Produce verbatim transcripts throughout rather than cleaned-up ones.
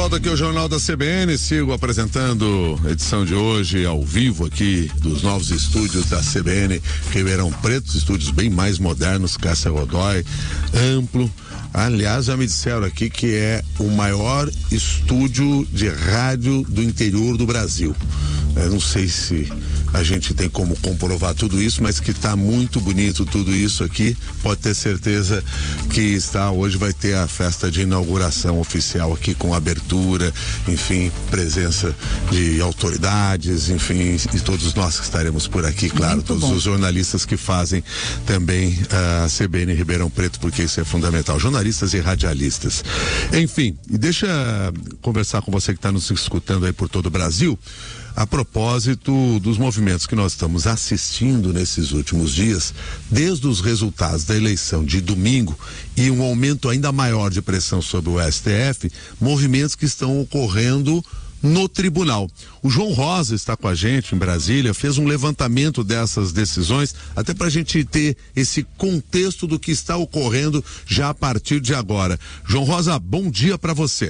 volta aqui o Jornal da C B N, sigo apresentando a edição de hoje ao vivo aqui dos novos estúdios da C B N Ribeirão Preto, estúdios bem mais modernos, Cássia Godoy, amplo. Aliás, já me disseram aqui que é o maior estúdio de rádio do interior do Brasil. Eu não sei se a gente tem como comprovar tudo isso, mas que está muito bonito tudo isso aqui. Pode ter certeza que está, hoje vai ter a festa de inauguração oficial aqui com abertura, enfim, presença de autoridades, enfim, e todos nós que estaremos por aqui, claro, muito todos bom. Os jornalistas que fazem também a C B N Ribeirão Preto, porque isso é fundamental, jornalistas e radialistas. Enfim, deixa conversar com você que está nos escutando aí por todo o Brasil, a propósito dos movimentos que nós estamos assistindo nesses últimos dias, desde os resultados da eleição de domingo e um aumento ainda maior de pressão sobre o S T F, movimentos que estão ocorrendo no tribunal. O João Rosa está com a gente em Brasília, fez um levantamento dessas decisões, até para a gente ter esse contexto do que está ocorrendo já a partir de agora. João Rosa, bom dia para você.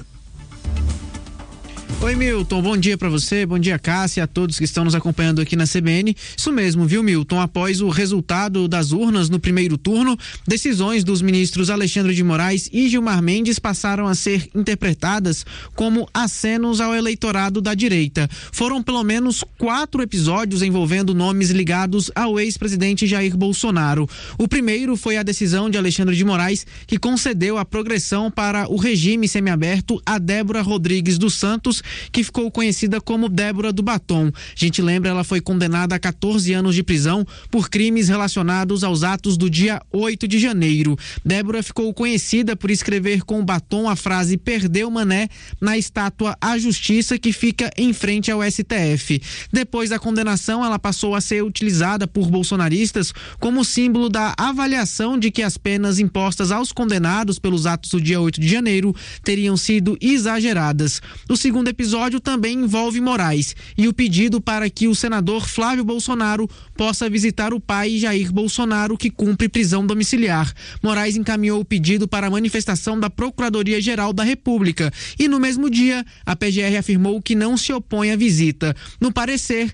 Oi, Milton, bom dia pra você, bom dia, Cássia, a todos que estão nos acompanhando aqui na C B N. Isso mesmo, viu, Milton? Após o resultado das urnas no primeiro turno, decisões dos ministros Alexandre de Moraes e Gilmar Mendes passaram a ser interpretadas como acenos ao eleitorado da direita. Foram pelo menos quatro episódios envolvendo nomes ligados ao ex-presidente Jair Bolsonaro. O primeiro foi a decisão de Alexandre de Moraes, que concedeu a progressão para o regime semiaberto a Débora Rodrigues dos Santos, que ficou conhecida como Débora do Batom. A gente lembra, ela foi condenada a quatorze anos de prisão por crimes relacionados aos atos do dia oito de janeiro. Débora ficou conhecida por escrever com batom a frase "Perdeu Mané" na estátua à Justiça, que fica em frente ao S T F. Depois da condenação, ela passou a ser utilizada por bolsonaristas como símbolo da avaliação de que as penas impostas aos condenados pelos atos do dia oito de janeiro teriam sido exageradas. O segundo episódio também envolve Moraes e o pedido para que o senador Flávio Bolsonaro possa visitar o pai Jair Bolsonaro, que cumpre prisão domiciliar. Moraes encaminhou o pedido para a manifestação da Procuradoria-Geral da República e no mesmo dia a P G R afirmou que não se opõe à visita. No parecer,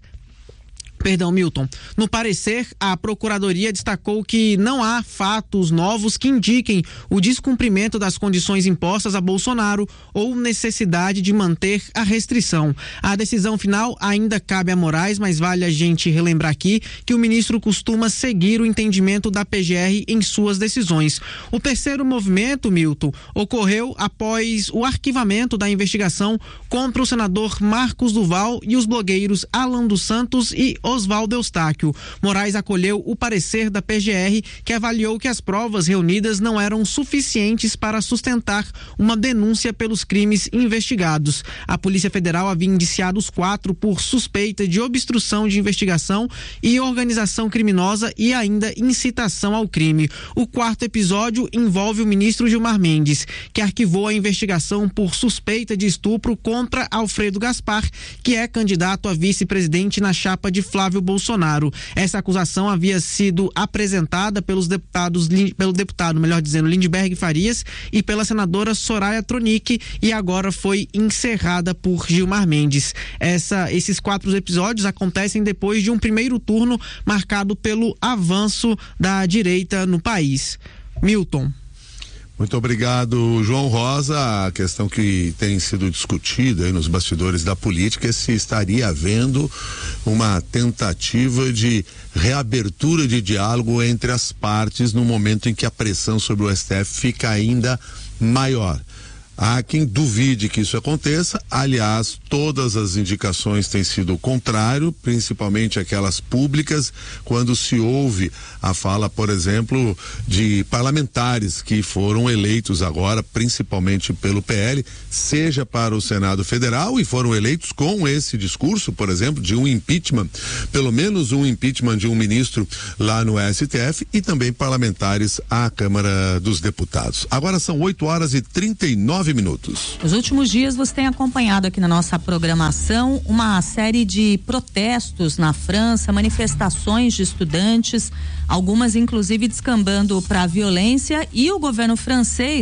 Perdão, Milton. No parecer, a Procuradoria destacou que não há fatos novos que indiquem o descumprimento das condições impostas a Bolsonaro ou necessidade de manter a restrição. A decisão final ainda cabe a Moraes, mas vale a gente relembrar aqui que o ministro costuma seguir o entendimento da P G R em suas decisões. O terceiro movimento, Milton, ocorreu após o arquivamento da investigação contra o senador Marcos Duval e os blogueiros Alan dos Santos e Oswaldo Eustáquio. Moraes acolheu o parecer da P G R, que avaliou que as provas reunidas não eram suficientes para sustentar uma denúncia pelos crimes investigados. A Polícia Federal havia indiciado os quatro por suspeita de obstrução de investigação e organização criminosa e ainda incitação ao crime. O quarto episódio envolve o ministro Gilmar Mendes, que arquivou a investigação por suspeita de estupro contra Alfredo Gaspar, que é candidato a vice-presidente na chapa de Flávio Bolsonaro. Essa acusação havia sido apresentada pelos deputados, pelo deputado, melhor dizendo, Lindbergh Farias e pela senadora Soraya Tronic, e agora foi encerrada por Gilmar Mendes. Essa, esses quatro episódios acontecem depois de um primeiro turno marcado pelo avanço da direita no país. Milton. Muito obrigado, João Rosa. A questão que tem sido discutida aí nos bastidores da política é se estaria havendo uma tentativa de reabertura de diálogo entre as partes no momento em que a pressão sobre o S T F fica ainda maior. Há quem duvide que isso aconteça. Aliás, todas as indicações têm sido o contrário, principalmente aquelas públicas, quando se ouve a fala, por exemplo, de parlamentares que foram eleitos agora, principalmente pelo P L, seja para o Senado Federal, e foram eleitos com esse discurso, por exemplo, de um impeachment, pelo menos um impeachment de um ministro lá no S T F, e também parlamentares à Câmara dos Deputados. Agora são oito horas e trinta e nove minutos. Nos últimos dias você tem acompanhado aqui na nossa programação uma série de protestos na França, manifestações de estudantes, algumas inclusive descambando para a violência, e o governo francês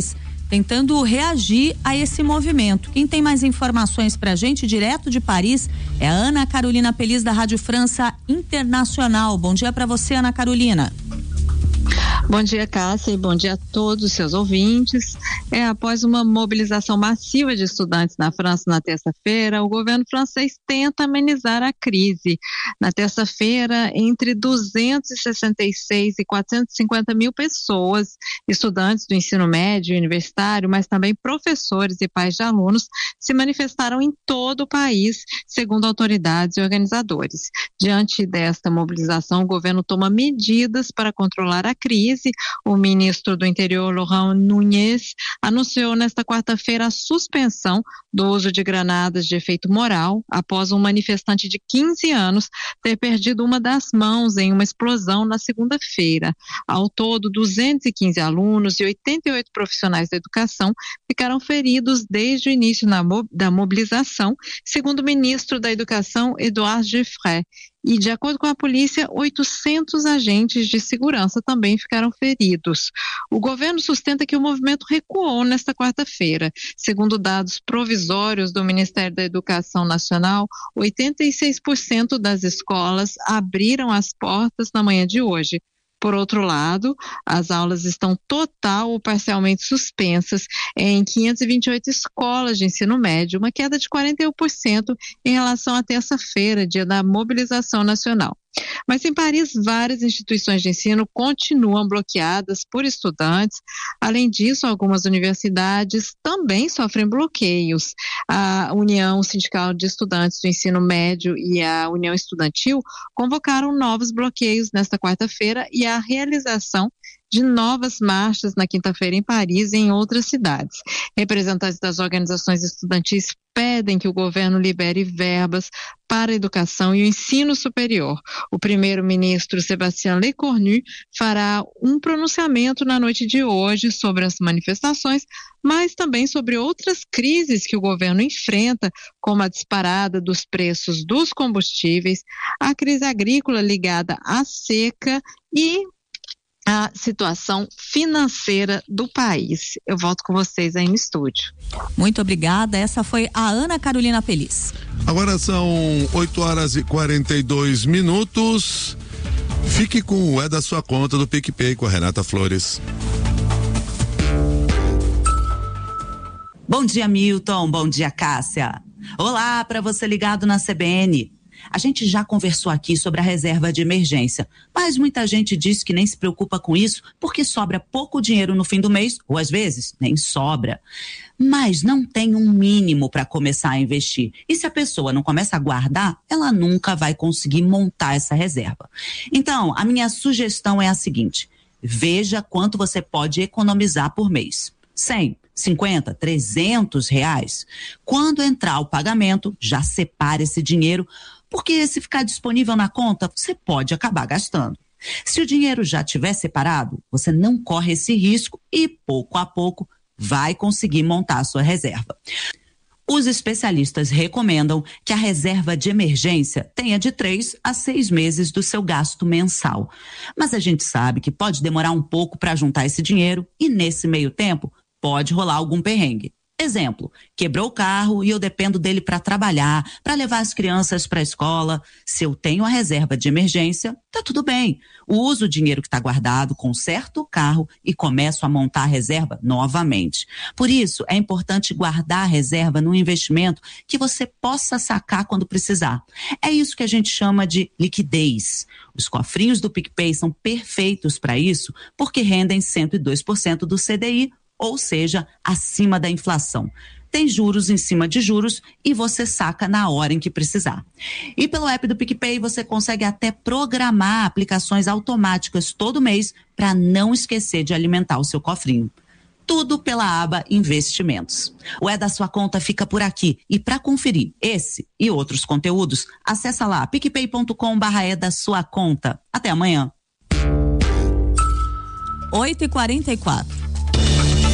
tentando reagir a esse movimento. Quem tem mais informações pra gente, direto de Paris, é a Ana Carolina Pelis, da Rádio França Internacional. Bom dia para você, Ana Carolina. Bom dia, Cássia, e bom dia a todos os seus ouvintes. É, após uma mobilização massiva de estudantes na França na terça-feira, o governo francês tenta amenizar a crise. Na terça-feira, entre duzentos e sessenta e seis e quatrocentos e cinquenta mil pessoas, estudantes do ensino médio e universitário, mas também professores e pais de alunos, se manifestaram em todo o país, segundo autoridades e organizadores. Diante desta mobilização, o governo toma medidas para controlar a crise. O ministro do Interior, Laurent Nunez, anunciou nesta quarta-feira a suspensão do uso de granadas de efeito moral após um manifestante de quinze anos ter perdido uma das mãos em uma explosão na segunda-feira. Ao todo, duzentos e quinze alunos e oitenta e oito profissionais da educação ficaram feridos desde o início na, da mobilização, segundo o ministro da Educação, Edouard Geoffroy. E, de acordo com a polícia, oitocentos agentes de segurança também ficaram feridos. O governo sustenta que o movimento recuou nesta quarta-feira. Segundo dados provisórios do Ministério da Educação Nacional, oitenta e seis por cento das escolas abriram as portas na manhã de hoje. Por outro lado, as aulas estão total ou parcialmente suspensas em quinhentas e vinte e oito escolas de ensino médio, uma queda de quarenta e um por cento em relação à terça-feira, dia da mobilização nacional. Mas em Paris, várias instituições de ensino continuam bloqueadas por estudantes. Além disso, algumas universidades também sofrem bloqueios. A União Sindical de Estudantes do Ensino Médio e a União Estudantil convocaram novos bloqueios nesta quarta-feira e a realização de novas marchas na quinta-feira em Paris e em outras cidades. Representantes das organizações estudantis pedem que o governo libere verbas para a educação e o ensino superior. O primeiro-ministro Sébastien Lecornu fará um pronunciamento na noite de hoje sobre as manifestações, mas também sobre outras crises que o governo enfrenta, como a disparada dos preços dos combustíveis, a crise agrícola ligada à seca e a situação financeira do país. Eu volto com vocês aí no estúdio. Muito obrigada. Essa foi a Ana Carolina Pelis. Agora são oito horas e quarenta e dois minutos. Fique com o É da Sua Conta do PicPay com a Renata Flores. Bom dia, Milton. Bom dia, Cássia. Olá para você ligado na C B N. A gente já conversou aqui sobre a reserva de emergência, mas muita gente diz que nem se preocupa com isso porque sobra pouco dinheiro no fim do mês, ou às vezes nem sobra. Mas não tem um mínimo para começar a investir. E se a pessoa não começa a guardar, ela nunca vai conseguir montar essa reserva. Então, a minha sugestão é a seguinte: veja quanto você pode economizar por mês. cem, cinquenta, trezentos reais. Quando entrar o pagamento, já separe esse dinheiro, porque se ficar disponível na conta, você pode acabar gastando. Se o dinheiro já estiver separado, você não corre esse risco e, pouco a pouco, vai conseguir montar a sua reserva. Os especialistas recomendam que a reserva de emergência tenha de três a seis meses do seu gasto mensal. Mas a gente sabe que pode demorar um pouco para juntar esse dinheiro e, nesse meio tempo, pode rolar algum perrengue. Exemplo, quebrou o carro e eu dependo dele para trabalhar, para levar as crianças para a escola. Se eu tenho a reserva de emergência, tá tudo bem. Uso o dinheiro que está guardado, conserto o carro e começo a montar a reserva novamente. Por isso, é importante guardar a reserva num investimento que você possa sacar quando precisar. É isso que a gente chama de liquidez. Os cofrinhos do PicPay são perfeitos para isso porque rendem cento e dois por cento do C D I, ou seja, acima da inflação. Tem juros em cima de juros e você saca na hora em que precisar. E pelo app do PicPay você consegue até programar aplicações automáticas todo mês para não esquecer de alimentar o seu cofrinho. Tudo pela aba Investimentos. O É da Sua Conta fica por aqui. E para conferir esse e outros conteúdos, acessa lá picpay ponto com barra é da sua conta. Até amanhã. oito e quarenta e quatro.